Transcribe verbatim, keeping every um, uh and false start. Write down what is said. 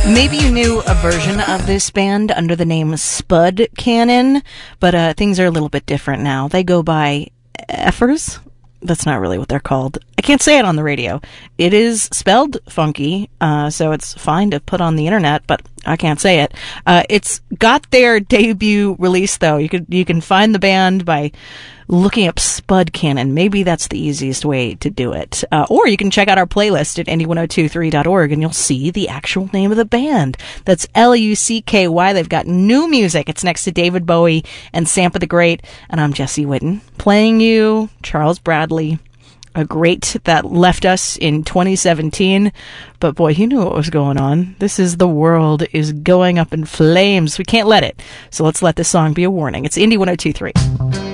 Maybe you knew a version of this band under the name Spud Cannon, but uh, things are a little bit different now. They go by Effers. That's not really what they're called. I can't say it on the radio. It is spelled funky, uh, so it's fine to put on the internet, but I can't say it. Uh, it's got their debut release, though. You could you can find the band by looking up Spud Cannon. Maybe that's the easiest way to do it. Uh, or you can check out our playlist at indie ten twenty-three dot org, and you'll see the actual name of the band. That's L U C K Y. They've got new music. It's next to David Bowie and Sampa the Great, and I'm Jesse Whitten, playing you Charles Bradley, a great that left us in twenty seventeen. But boy, he knew what was going on. This is The World is Going Up in Flames. We can't let it. So let's let this song be a warning. It's Indie ten twenty-three.